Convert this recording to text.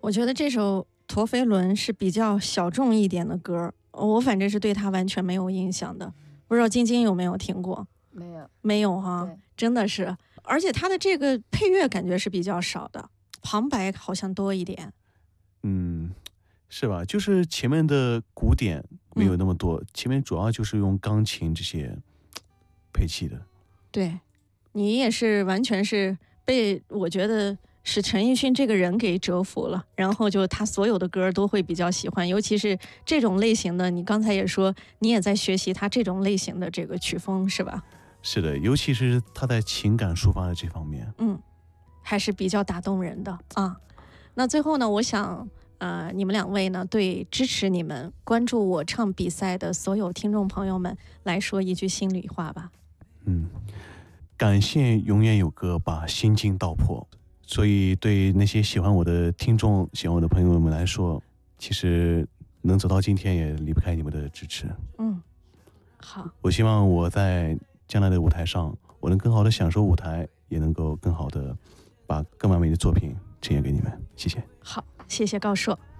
我觉得这首《陀飞轮》是比较小众一点的歌，我反正是对它完全没有印象的。不知道晶晶有没有听过？ 没有， 没有哈，真的是。而且它的这个配乐感觉是比较少的，旁白好像多一点。 是吧？就是前面的鼓点没有那么多，前面主要就是用钢琴这些配器的。 对，你也是完全是被我觉得是陈奕迅这个人给折服了，然后就他所有的歌都会比较喜欢，尤其是这种类型的。你刚才也说你也在学习他这种类型的这个曲风是吧？ 是的，尤其是他在情感抒发的这方面， 还是比较打动人的啊。那最后呢，我想你们两位呢，对支持你们、关注我唱比赛的所有听众朋友们来说一句心里话吧。 感谢永远有歌把心经道破。所以对那些喜欢我的听众、喜欢我的朋友们来说，其实能走到今天也离不开你们的支持。 好， 我希望我在将来的舞台上，我能更好的享受舞台，也能够更好的把更完美的作品呈现给你们。谢谢。 好，谢谢高硕。